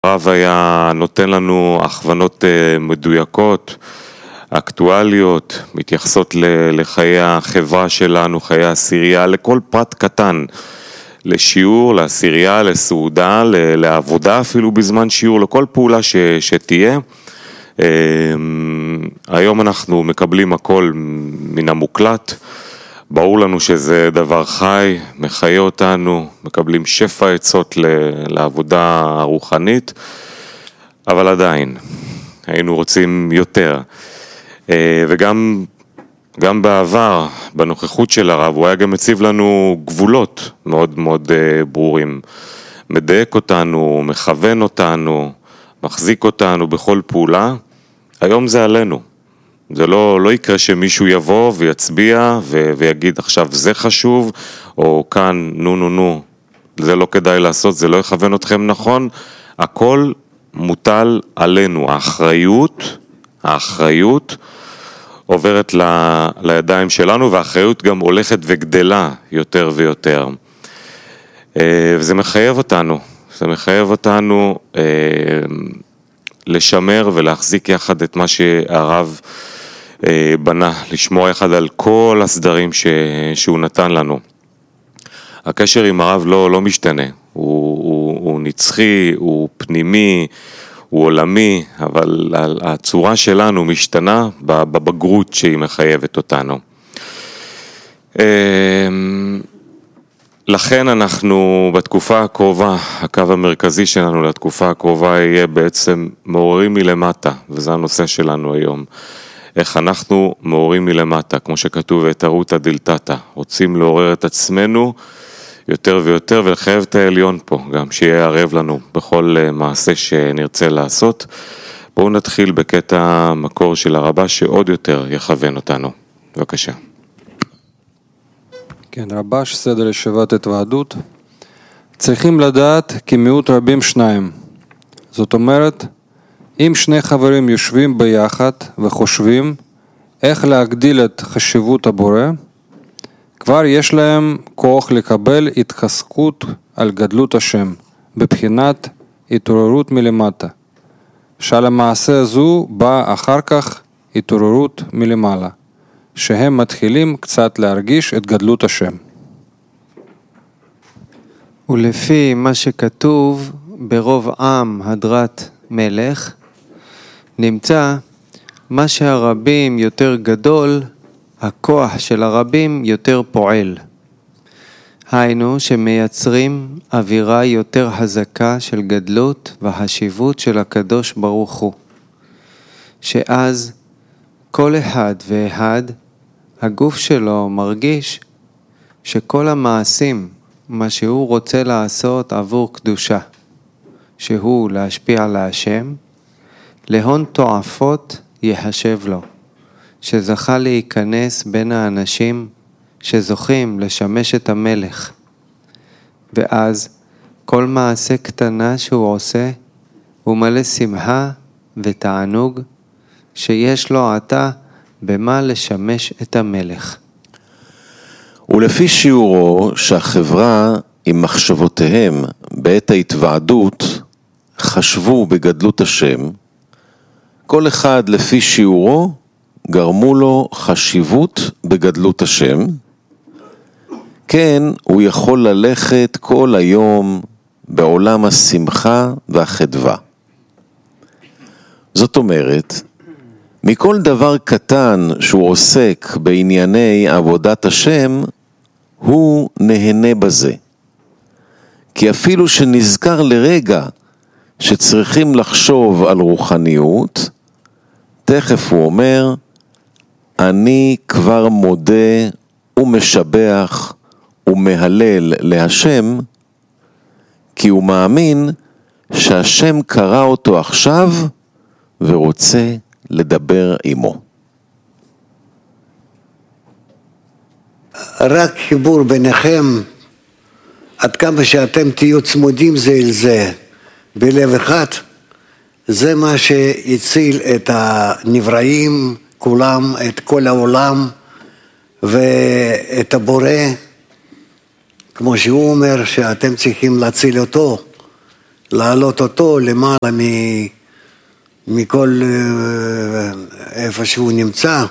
הרב היה נותן לנו הכוונות מדויקות, אקטואליות, מתייחסות לחיי החברה שלנו, חיי העשירייה, לכל פרט קטן, לשיעור, לעשירייה, לסעודה, לעבודה אפילו בזמן שיעור, לכל פעולה שתהיה. היום אנחנו מקבלים הכל מן המוקלט, ברור לנו שזה דבר חי, מחיה אותנו, מקבלים שפע עצות לעבודה הרוחנית, אבל עדיין, היינו רוצים יותר. וגם בעבר, בנוכחות של הרב, הוא היה גם מציב לנו גבולות מאוד מאוד ברורים. מדייק אותנו, מכוון אותנו, מחזיק אותנו בכל פעולה. היום זה עלינו. זה לא יקרה שמישהו יבוא ויצביע ויגיד עכשיו זה חשוב, או כאן נו, זה לא כדאי לעשות, זה לא יכוון אתכם נכון. הכל מוטל עלינו. האחריות עוברת לידיים שלנו, והאחריות גם הולכת וגדלה יותר ויותר. וזה מחייב אותנו, לשמר ולהחזיק יחד את מה שהרב בנה, לשמור יחד על כל הסדרים שהוא נתן לנו. הקשר עם הרב לא משתנה, הוא נצחי, הוא פנימי, הוא עולמי, אבל הצורה שלנו משתנה בבגרות שהיא מחייבת אותנו. לכן אנחנו בתקופה הקרובה, הקו המרכזי שלנו לתקופה הקרובה יהיה בעצם מעוררים מלמטה, וזה הנושא שלנו היום. איך אנחנו מעוררים מלמטה, כמו שכתוב ותרותא דלתתא, רוצים לעורר את עצמנו יותר ויותר, ולחייב את העליון פה, גם שיהיה ערב לנו בכל מעשה שנרצה לעשות. בואו נתחיל בקטע מקור של הרבה שעוד יותר יכוון אותנו. בבקשה. כן, רבש, סדר ישיבת התוועדות. צריכים לדעת כי מיעוט רבים שניים. זאת אומרת, אם שני חברים יושבים ביחד וחושבים איך להגדיל את חשיבות הבורא, כבר יש להם כוח לקבל התחזקות על גדלות השם, בבחינת התעוררות מלמטה. שעל המעשה הזו באה אחר כך התעוררות מלמעלה, שהם מתחילים קצת להרגיש את גדלות השם. ולפי מה שכתוב ברוב עם הדרת מלך, נמצא מה שהרבים יותר גדול, הכוח של הרבים יותר פועל. היינו שמייצרים אווירה יותר חזקה של גדלות והחשיבות של הקדוש ברוך הוא. שאז כל אחד ואחד, הגוף שלו מרגיש שכל המעשים, מה שהוא רוצה לעשות עבור קדושה, שהוא להשפיע על השם, להון תועפות יחשב לו, שזכה להיכנס בין האנשים שזוכים לשמש את המלך. ואז כל מעשה קטנה שהוא עושה, הוא מלא שמחה ותענוג, שיש לו עתה במה לשמש את המלך. ולפי שיעורו שהחברה עם מחשבותיהם בעת ההתוועדות חשבו בגדלות השם, כל אחד לפי שיעורו גרמו לו חשיבות בגדלות השם, כן הוא יכול ללכת כל היום בעולם השמחה והחדווה. זאת אומרת, מכל דבר קטן שהוא עוסק בענייני עבודת השם, הוא נהנה בזה. כי אפילו שנזכר לרגע שצריכים לחשוב על רוחניות, תכף הוא אומר, אני כבר מודה ומשבח ומהלל להשם, כי הוא מאמין שהשם קרא אותו עכשיו ורוצה לדבר עמו. רק חיבור ביניכם, עד כמה שאתם תהיו צמודים זה אל זה, בלב אחד, זה מה שהציל את הנבראים, כולם, את כל העולם, ואת הבורא, כמו שהוא אומר שאתם צריכים להציל אותו, להעלות אותו למעלה מכל איפה שהוא נמצא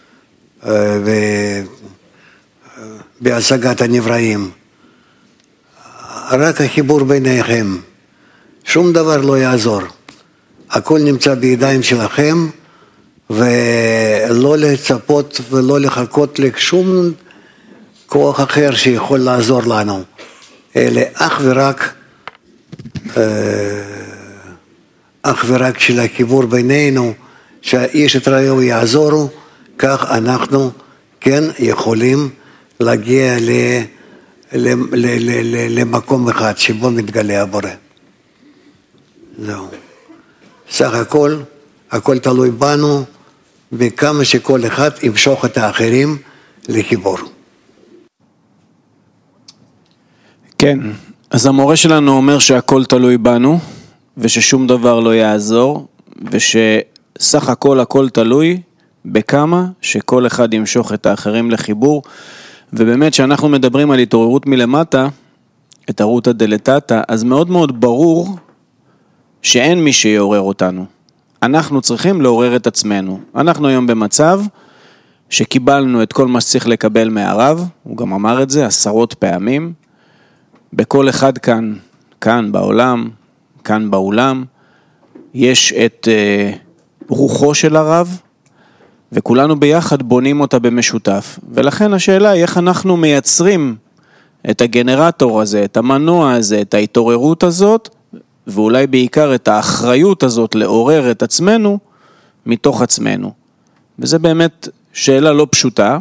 בהשגת הנבראים. רק החיבור ביניכם, שום דבר לא יעזור. הכל נמצא בידיים שלכם, ולא לצפות ולא לחכות לשום כוח אחר שיכול לעזור לנו, אלא אך ורק של החיבור בינינו, שהאיש את רעהו יעזורו, כך אנחנו כן יכולים להגיע למקום אחד שבו מתגלה הבורא. זהו. סך הכל תלוי בנו, וכמה שכל אחד ימשוך את האחרים לחיבור. כן, אז המורה שלנו אומר שהכל תלוי בנו, וששום דבר לא יעזור, ושסך הכל תלוי בכמה שכל אחד ימשוך את האחרים לחיבור, ובאמת שאנחנו מדברים על התעוררות מלמטה, את הרותא דלתתא, אז מאוד מאוד ברור שאין מי שיעורר אותנו. אנחנו צריכים לעורר את עצמנו. אנחנו היום במצב שקיבלנו את כל מה שצריך לקבל מהרב, הוא גם אמר את זה עשרות פעמים, בכל אחד כאן בעולם, כאן באולם, יש את רוחו של הרב, וכולנו ביחד בונים אותה במשותף. ולכן השאלה היא איך אנחנו מייצרים את הגנרטור הזה, את המנוע הזה, את ההתעוררות הזאת, ואולי בעיקר את האחריות הזאת לעורר את עצמנו מתוך עצמנו. וזה באמת שאלה לא פשוטה,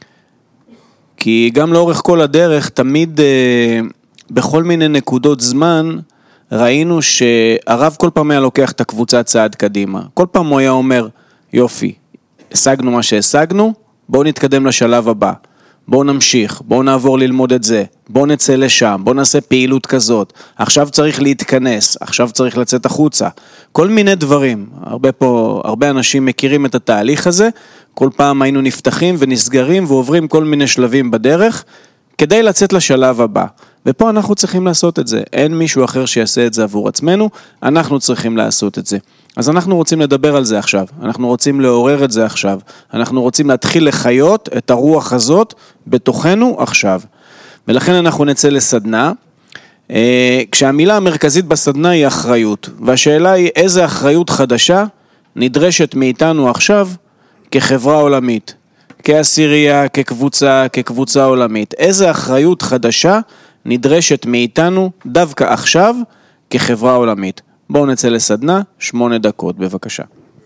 כי גם לאורך כל הדרך תמיד בכל מיני נקודות זמן ראינו שהרב כל פעם היה לוקח את הקבוצה צעד קדימה. כל פעם הוא היה אומר, יופי, השגנו מה שהשגנו, בואו נתקדם לשלב הבא. בואו נמשיך, בואו נעבור ללמוד את זה, בואו נצא לשם, בואו נעשה פעילות כזאת, עכשיו צריך להתכנס, עכשיו צריך לצאת החוצה, כל מיני דברים. הרבה אנשים מכירים את התהליך הזה, כל פעם היינו נפתחים ונסגרים ועוברים כל מיני שלבים בדרך, כדי לצאת לשלב הבא. ופה אנחנו צריכים לעשות את זה, אין מישהו אחר שיעשה את זה עבור עצמנו, אנחנו צריכים לעשות את זה. אז אנחנו רוצים לדבר על זה עכשיו, אנחנו רוצים לעורר את זה עכשיו, אנחנו רוצים להתחיל לחיות את הרוח הזאת בתוכנו עכשיו. ולכן אנחנו נצא לסדנה, כשהמילה המרכזית בסדנה היא אחריות, והשאלה היא איזה אחריות חדשה נדרשת מאיתנו עכשיו כחברה עולמית, כעשירייה, כקבוצה עולמית. איזה אחריות חדשה נדרשת מאיתנו דווקא עכשיו כחברה עולמית. בואו נצא לסדנה, 8 דקות, בבקשה.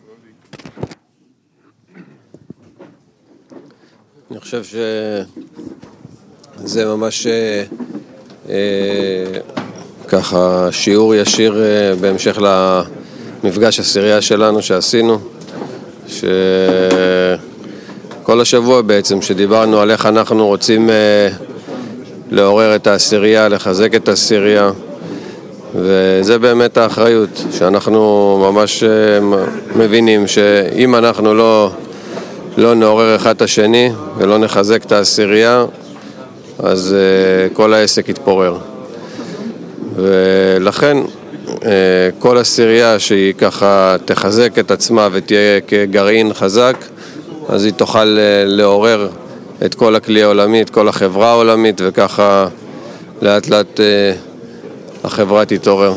אני חושב שזה ממש ככה שיעור ישיר בהמשך למפגש עשירייה שלנו שעשינו, שכל השבוע בעצם שדיברנו על איך אנחנו רוצים לעורר את העשירייה, לחזק את העשירייה, וזה באמת האחריות, שאנחנו ממש מבינים שאם אנחנו לא נעורר אחד את השני ולא נחזק את העשירייה, אז כל העסק יתפורר. ולכן כל עשירייה שהיא ככה תחזק את עצמה ותהיה כגרעין חזק, אז היא תוכל לעורר את כל הכלי העולמי, את כל החברה העולמית, וככה לאט לאט החברה תתעורר.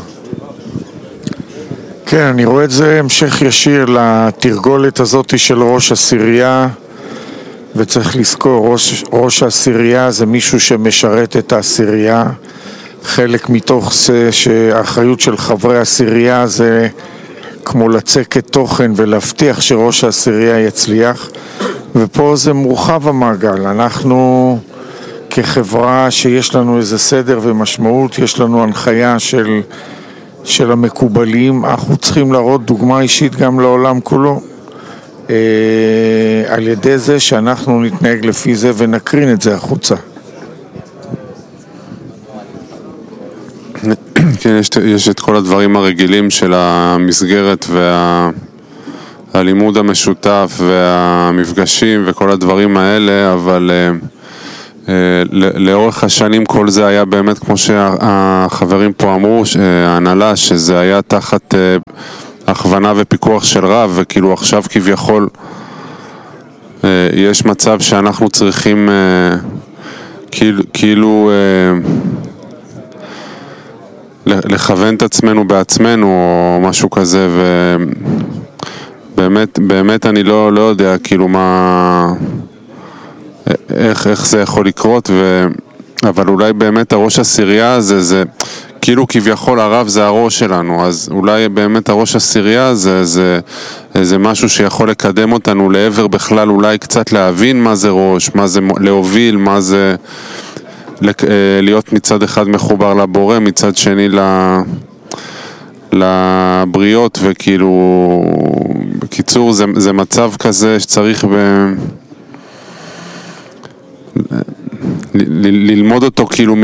כן, אני רואה את זה המשך ישיר לתרגולת הזאת של ראש עשירייה, וצריך לזכור, ראש העשירייה זה מישהו שמשרת את העשירייה. חלק מתוך זה שהאחריות של חברי העשירייה זה כמו לצקת תוכן ולהבטיח שראש העשירייה יצליח, ופה זה מורחב המעגל. אנחנו כחברה שיש לנו איזה סדר ומשמעות, יש לנו הנחיה של המקובלים, אנחנו צריכים להראות דוגמה אישית גם לעולם כולו, על ידי זה שאנחנו נתנהג לפי זה ונקרין את זה החוצה. כן, יש את כל הדברים הרגילים של המסגרת והלימוד המשותף והמפגשים וכל הדברים האלה, אבל לאורך השנים כל זה היה באמת, כמו שהחברים פה אמרו, ההנהלה, שזה היה תחת הכוונה ופיקוח של רב, וכאילו עכשיו כביכול יש מצב שאנחנו צריכים כאילו לכוון את עצמנו בעצמנו או משהו כזה, ובאמת אני לא יודע כאילו מה, איך זה יכול לקרות, אבל אולי באמת הראש הסירייה הזה, זה כאילו כביכול הרב זה הראש שלנו, אז אולי באמת הראש הסירייה זה משהו שיכול לקדם אותנו לעבר בכלל, אולי קצת להבין מה זה ראש, מה זה להוביל, מה זה להיות מצד אחד מחובר לבורא, מצד שני לבריות, וכאילו בקיצור זה מצב כזה שצריך ללמוד אותו כאילו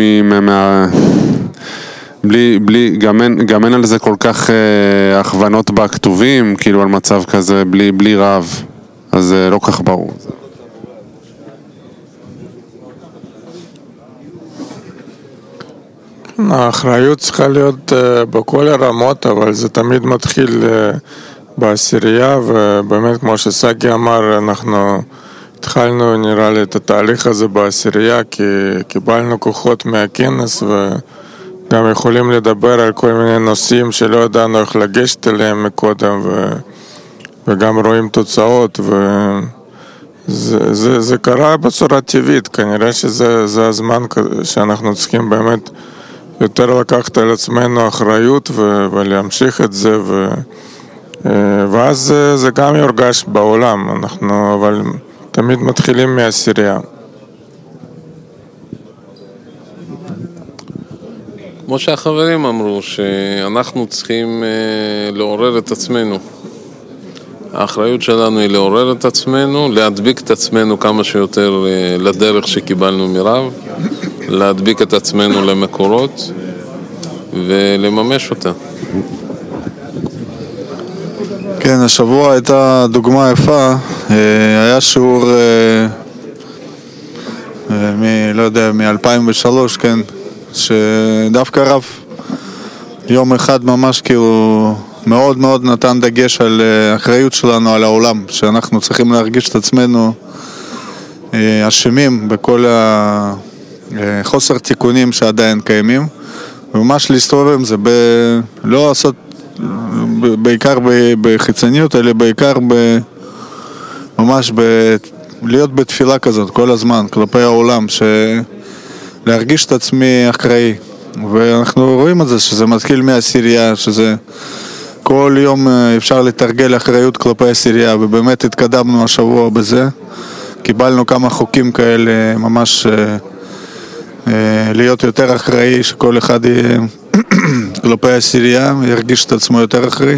גם אין על זה כל כך הכוונות בכתובים, כאילו על מצב כזה בלי רב, אז זה לא כך ברור. האחריות צריכה להיות בכל הרמות, אבל זה תמיד מתחיל בעשירייה, ובאמת כמו שסגי אמר, אנחנו התחלנו נראה לי את התהליך הזה בעשירייה, כי קיבלנו כוחות מהכנס וגם יכולים לדבר על כל מיני נושאים שלא ידענו איך לגשת אליהם מקודם, וגם רואים תוצאות, וזה קרה בצורה טבעית. כנראה שזה הזמן שאנחנו צריכים באמת יותר לקחת על עצמנו אחריות ולהמשיך את זה, ואז זה גם יורגש בעולם. אבל תמיד מתחילים מהעשירייה. כמו שהחברים אמרו, שאנחנו צריכים לעורר את עצמנו. האחריות שלנו היא לעורר את עצמנו, להדביק את עצמנו כמה שיותר לדרך שקיבלנו מרב, להדביק את עצמנו למקורות ולממש אותה. כן, השבוע הייתה דוגמה יפה, היה שיעור לא יודע, מ-2003, כן, שדווקא רב יום אחד ממש כאילו מאוד מאוד נתן דגש על האחריות שלנו על העולם, שאנחנו צריכים להרגיש את עצמנו אשמים בכל החוסר תיקונים שעדיין קיימים, וממש להסתובב עם זה, לא לעשות בעיקר בחיצוניות, אלא בעיקר ממש להיות בתפילה כזאת כל הזמן כלפי העולם, להרגיש את עצמי אחראי. ואנחנו רואים את זה, שזה מתחיל מהעשירייה, שזה כל יום אפשר לתרגל אחריות כלפי העשירייה, ובאמת התקדמנו השבוע בזה. קיבלנו כמה חוקים כאלה, ממש להיות יותר אחראי, שכל אחד יהיה כלפי העשירייה, ירגיש את עצמו יותר אחראי.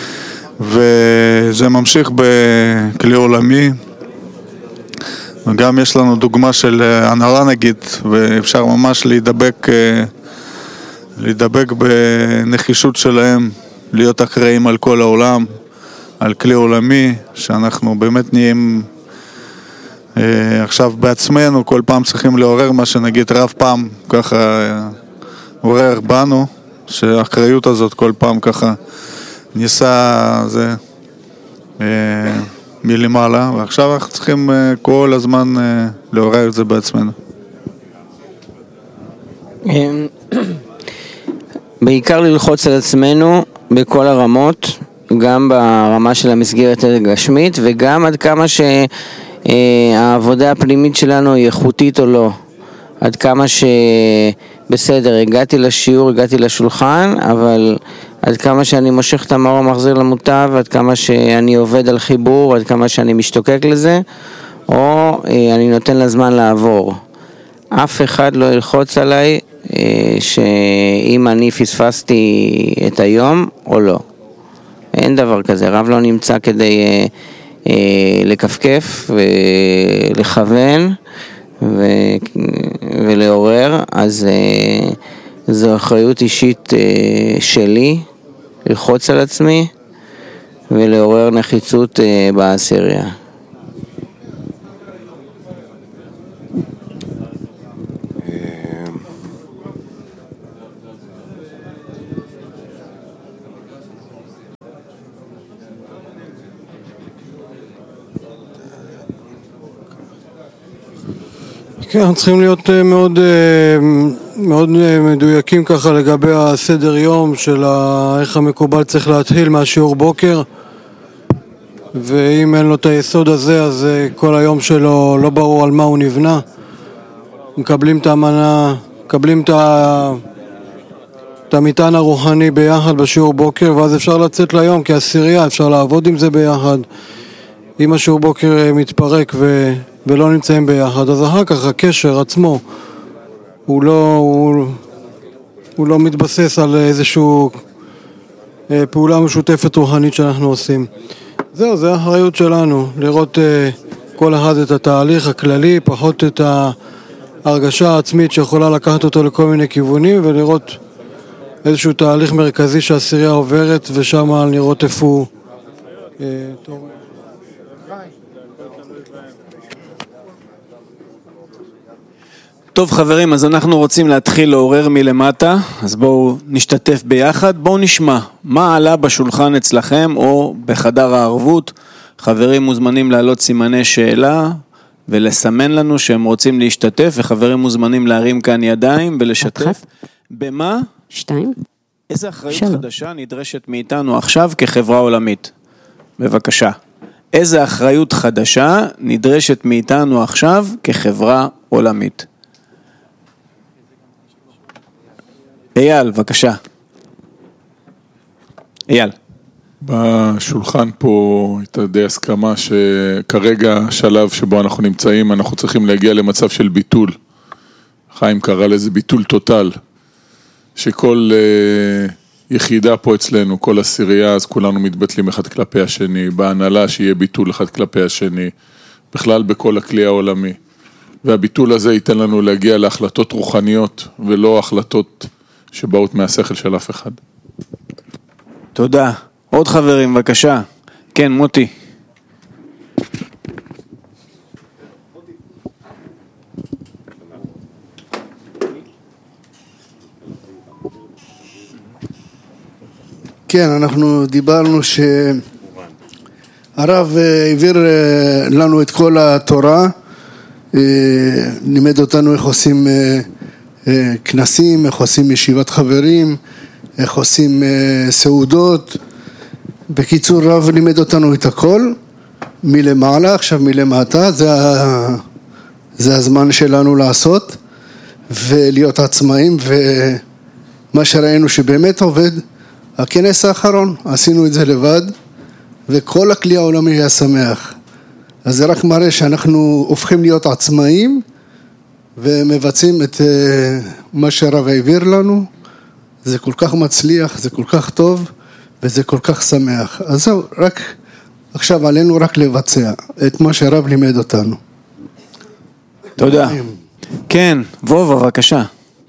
וזה ממשיך בכלי עולמי. וגם יש לנו דוגמה של הנהלה נגיד, ואפשר ממש להידבק בנחישות שלהם, להיות אחראים על כל העולם, על כלי עולמי, שאנחנו באמת נהיים עכשיו בעצמנו, כל פעם צריכים לעורר מה שנגיד רב פעם ככה עורר בנו, שהאחריות הזאת כל פעם ככה ניסה זה מלמעלה, ועכשיו אנחנו צריכים כל הזמן לעורר את זה בעצמנו. בעיקר ללחוץ על עצמנו בכל הרמות, גם ברמה של המסגרת הגשמית, וגם עד כמה שהעבודה הפנימית שלנו היא איכותית או לא. עד כמה שבסדר, הגעתי לשיעור, הגעתי לשולחן, אבל עד כמה שאני מושך את המאור המחזיר למוטב, עד כמה שאני עובד על חיבור, עד כמה שאני משתוקק לזה, או אני נותן לזמן לעבור. אף אחד לא ילחוץ עליי שאם אני פספסתי את היום או לא. אין דבר כזה, רב לא נמצא כדי לקפקף ולכוון ולעורר, אז זו אחריות אישית שלי ללחוץ על עצמי ולעורר נחיצות בעשירייה. כן, אנחנו צריכים להיות מאוד מדויקים ככה לגבי הסדר יום של איך המקובל צריך להתחיל מהשיעור בוקר, ואם אין לו את היסוד הזה אז כל היום שלו לא ברור על מה הוא נבנה. מקבלים את המנה, מקבלים את המטען הרוחני ביחד בשיעור בוקר, ואז אפשר לצאת ליום כעשירייה, אפשר לעבוד עם זה ביחד. אם השיעור בוקר מתפרק ולא נמצאים ביחד, אז אחר כך הקשר עצמו הוא לא מתבסס על איזושהי פעולה משותפת רוחנית שאנחנו עושים. זהו, זה האחריות שלנו, לראות כל אחד את התהליך הכללי, פחות את ההרגשה העצמית שיכולה לקחת אותו לכל מיני כיוונים, ולראות איזשהו תהליך מרכזי שהעשירייה עוברת, ושם לראות איפה הוא טוב חברים, אז אנחנו רוצים להתחיל לעורר מלמטה, אז בואו נשתתף ביחד, בואו נשמע מה עלה בשולחן אצלכם או בחדר הערבות. חברים מוזמנים להעלות סימני שאלה ולסמן לנו שהם רוצים להשתתף, וחברים מוזמנים להרים כאן ידיים ולשתף. במה? 2. איזה אחריות חדשה נדרשת מאיתנו עכשיו כחברה עולמית? בבקשה. איזה אחריות חדשה נדרשת מאיתנו עכשיו כחברה עולמית? אייל, בבקשה. אייל. בשולחן פה הייתה די הסכמה שכרגע השלב שבו אנחנו נמצאים, אנחנו צריכים להגיע למצב של ביטול. חיים קרא לזה ביטול טוטל, שכל יחידה פה אצלנו, כל עשירייה, אז כולנו מתבטלים אחד כלפי השני, בהנהלה שיהיה ביטול אחד כלפי השני, בכלל בכל הכלי העולמי. והביטול הזה ייתן לנו להגיע להחלטות רוחניות, ולא החלטות שבאות מהשכל של אף אחד. תודה. עוד חברים, בבקשה. כן, מוטי. כן, אנחנו דיברנו שהרב העביר לנו את כל התורה, לימד אותנו איך עושים כנסים, איך עושים ישיבת חברים, איך עושים סעודות. בקיצור, רב לימד אותנו את הכל, מלמעלה, עכשיו מלמטה, זה הזמן שלנו לעשות ולהיות עצמאים, ומה שראינו שבאמת עובד, הכנס האחרון, עשינו את זה לבד, וכל הכלי העולמי היה שמח. אז זה רק מראה שאנחנו הופכים להיות עצמאים, ומבצעים את מה שהרב העביר לנו. זה כל כך מצליח, זה כל כך טוב, וזה כל כך שמח. אז זהו, רק עכשיו עלינו רק לבצע את מה שהרב לימד אותנו. תודה. כן, וובה, בבקשה.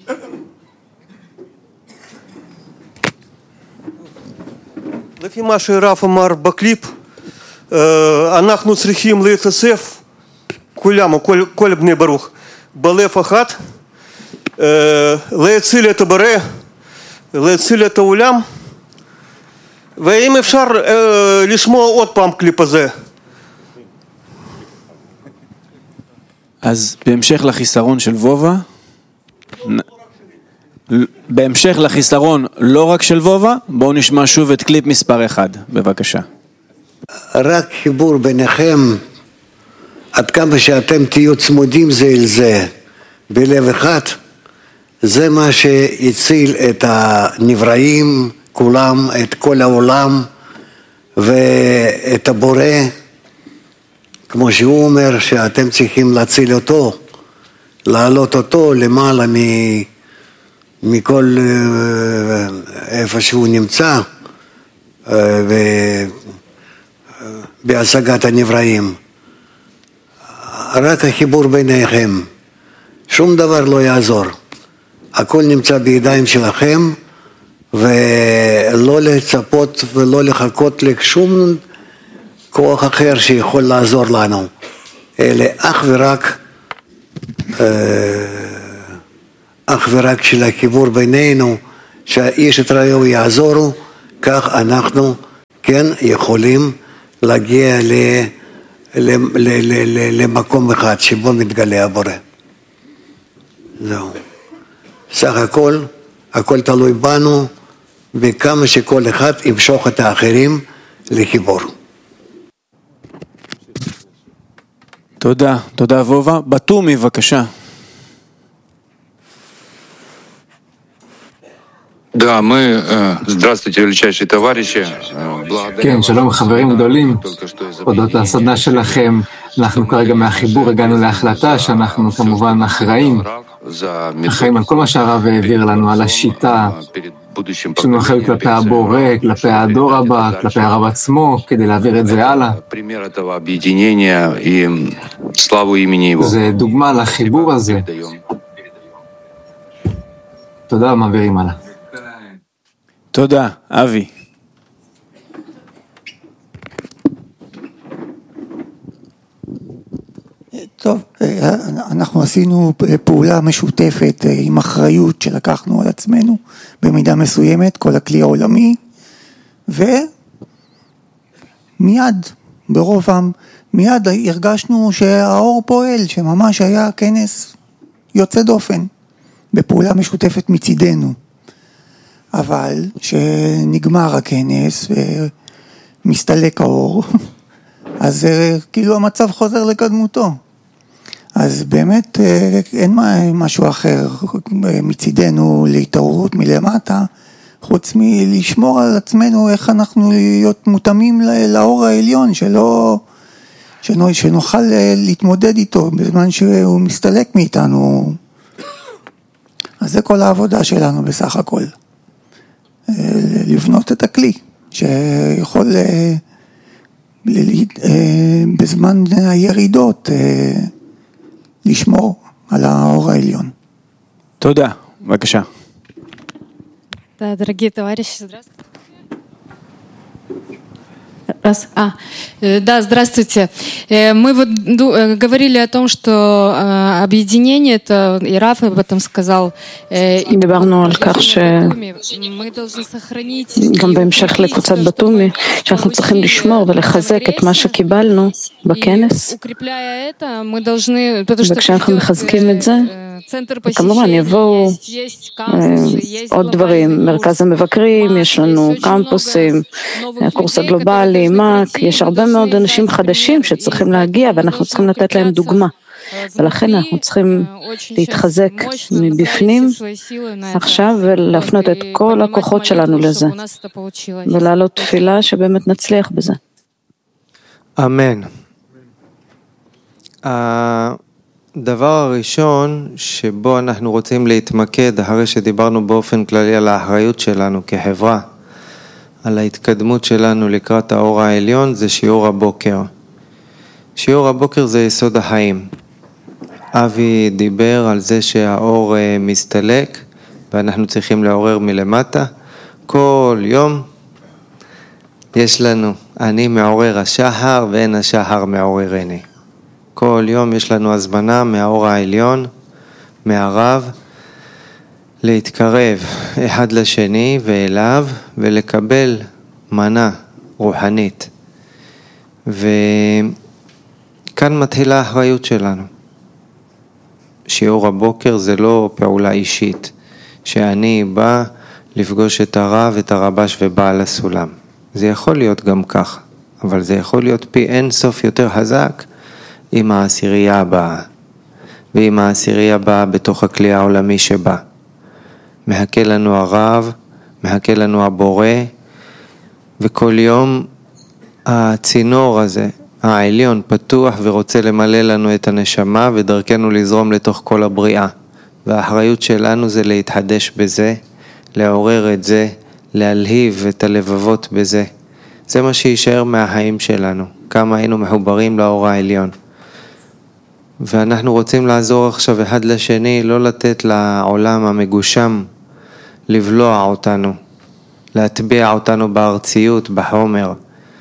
לפי מה שהרב אמר בקליפ, אנחנו צריכים להתאסף, כולם, כל בני ברוך, בלב אחד, להציל את הבורא, להציל את העולם, ואם אפשר לשמוע עוד פעם קליפ הזה. אז בהמשך לחיסרון של וובה, בהמשך לחיסרון לא רק של וובה, בואו נשמע שוב את קליפ מספר 1, בבקשה. רק חיבור ביניכם, עד כמה שאתם תהיו צמודים זה אל זה, בלב אחד, זה מה שהציל את הנבראים, כולם, את כל העולם, ואת הבורא, כמו שהוא אומר, שאתם צריכים להציל אותו, להעלות אותו למעלה מכל איפה שהוא נמצא, בהשגת הנבראים. רק החיבור ביניכם, שום דבר לא יעזור. הכל נמצא בידיים שלכם, ולא לצפות ולא לחכות לשום כוח אחר שיכול לעזור לנו, אלא אך ורק של החיבור בינינו, שהאיש את רעהו יעזורו, כך אנחנו כן יכולים להגיע למקום אחד שבו מתגלה הבורא. זהו. סך הכל תלוי בנו, וכמה שכל אחד ימשוך את האחרים לחיבור. תודה, תודה וובה. בתומי, בבקשה. כן, שלום חברים גדולים, הודות לסדנה שלכם, אנחנו כרגע מהחיבור הגענו להחלטה שאנחנו כמובן אחראים על כל מה שהרב העביר לנו, על השיטה, יש לנו אחריות כלפי הבורא, כלפי הדור הבא, כלפי הרב עצמו, כדי להעביר את זה הלאה. זה דוגמה לחיבור הזה. תודה, מעבירים הלאה. תודה, אבי. טוב, אנחנו עשינו פעולה משותפת עם אחריות שלקחנו על עצמנו במידה מסוימת, כל הכלי העולמי, ומיד, ברובם, מיד הרגשנו שהאור פועל, שממש היה כנס יוצא דופן, בפעולה משותפת מצידנו. אבל שנגמר הכנס ומסתלק האור, אז כאילו המצב חוזר לקדמותו. אז באמת אין משהו אחר מצידנו להתעוררות מלמטה, חוץ מלשמור על עצמנו איך אנחנו להיות מותאמים לאור העליון, שנוכל להתמודד איתו בזמן שהוא מסתלק מאיתנו. אז זה כל העבודה שלנו בסך הכל. לבנות את הכלי שיכול בזמן הירידות לשמור על האור העליון. תודה, בבקשה. Да, дорогие товарищи, здравствуйте. Да, здравствуйте. Мы вот говорили о том, что объединение, это и Раф об этом сказал, דיברנו על כך שגם בהמשך לקבוצת בתומי, שאנחנו צריכים לשמור ולחזק את מה שקיבלנו בכנס, וכשאנחנו מחזקים את זה, וכמובן יבואו עוד דברים, מרכז המבקרים, יש לנו קמפוסים, הקורס הגלובלי, מק, יש הרבה מאוד אנשים חדשים שצריכים להגיע ואנחנו צריכים לתת להם דוגמה. ולכן אנחנו צריכים להתחזק מבפנים עכשיו ולהפנות את כל הכוחות שלנו לזה. ולעלות תפילה שבאמת נצליח בזה. אמן. הדבר הראשון שבו אנחנו רוצים להתמקד, אחרי שדיברנו באופן כללי על האחריות שלנו כחברה, על ההתקדמות שלנו לקראת האור העליון, זה שיעור הבוקר. שיעור הבוקר זה יסוד החיים. אבי דיבר על זה שהאור מסתלק, ואנחנו צריכים לעורר מלמטה. כל יום יש לנו, אני מעורר השחר ואין השחר מעוררני. כל יום יש לנו הזמנה מהאור העליון, מהרב, להתקרב אחד לשני ואליו ולקבל מנה רוחנית. וכאן מתחילה האחריות שלנו. שיעור הבוקר זה לא פעולה אישית, שאני בא לפגוש את הרב, את הרבש ובעל הסולם. זה יכול להיות גם כך, אבל זה יכול להיות פי אין סוף יותר חזק עם העשירייה הבאה, ועם העשירייה הבאה בתוך הכלי העולמי שבא. מחכה לנו הרב, מחכה לנו הבורא, וכל יום הצינור הזה, העליון, פתוח ורוצה למלא לנו את הנשמה ודרכנו לזרום לתוך כל הבריאה. והאחריות שלנו זה להתחדש בזה, לעורר את זה, להלהיב את הלבבות בזה. זה מה שישאר מהחיים שלנו, כמה היינו מחוברים לאור העליון. ואנחנו רוצים לעזור עכשיו אחד לשני, לא לתת לעולם המגושם לבלוע אותנו, להטביע אותנו בארציות, בחומר.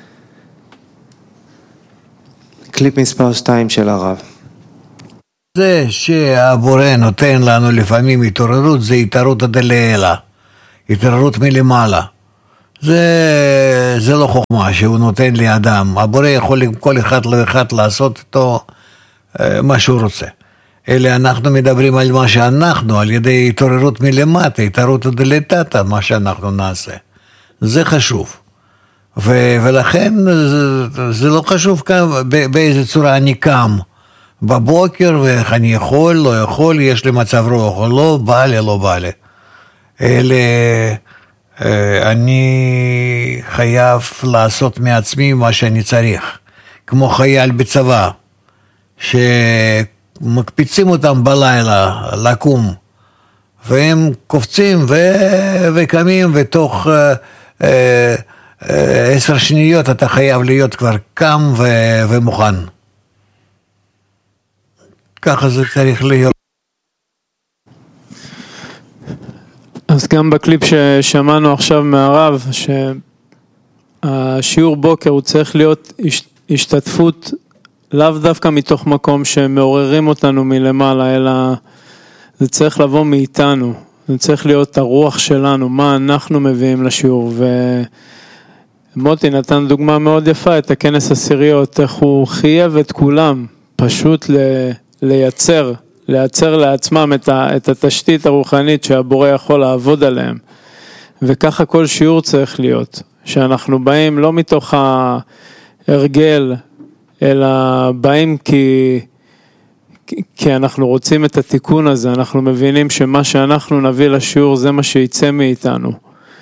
קליפ מספר 2 של הרב. זה שהבורא נותן לנו לפעמים התעוררות, זה התעוררות דלעילה, התעוררות מלמעלה. זה לא חוכמה שהוא נותן לאדם. הבורא יכול עם כל אחד ואחד לעשות אותו מה שהוא רוצה. אלא אנחנו מדברים על מה שאנחנו, על ידי התעוררות מלמטה, התעוררות דלתתא, מה שאנחנו נעשה. זה חשוב. ולכן זה לא חשוב באיזה צורה אני קם בבוקר, ואיך אני יכול, לא יכול, יש לי מצב רוח או לא, בא לי, לא בא לי. אלא אני חייב לעשות מעצמי מה שאני צריך. כמו חייל בצבא, שמקפיצים אותם בלילה לקום, והם קופצים וקמים, ותוך 10 שניות אתה חייב להיות כבר קם ומוכן. ככה זה צריך להיות. אז גם בקליפ ששמענו עכשיו מהרב, שהשיעור בוקר הוא צריך להיות השתתפות לאו דווקא מתוך מקום שמעוררים אותנו מלמעלה, אלא זה צריך לבוא מאיתנו, זה צריך להיות הרוח שלנו, מה אנחנו מביאים לשיעור. ומוטי נתן דוגמה מאוד יפה, את הכנס עשיריות, איך הוא חייב את כולם, פשוט לייצר לעצמם את התשתית הרוחנית שהבורא יכול לעבוד עליהם. וככה כל שיעור צריך להיות, שאנחנו באים לא מתוך ההרגל, אלא באים כי אנחנו רוצים את התיקון הזה, אנחנו מבינים שמה שאנחנו נביא לשיעור זה מה שיצא מאיתנו.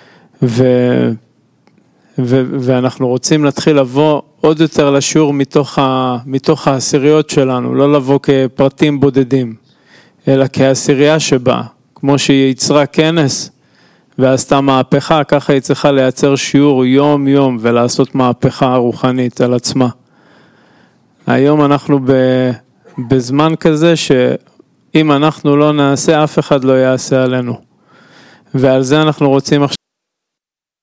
ואנחנו רוצים להתחיל לבוא עוד יותר לשיעור מתוך העשיריות שלנו, לא לבוא כפרטים בודדים, אלא כעשירייה שבאה, כמו שהיא יצרה כנס ועשתה מהפכה, ככה היא צריכה לייצר שיעור יום יום ולעשות מהפכה רוחנית על עצמה. היום אנחנו בזמן כזה שאם אנחנו לא נעשה, אף אחד לא יעשה עלינו. ועל זה אנחנו רוצים עכשיו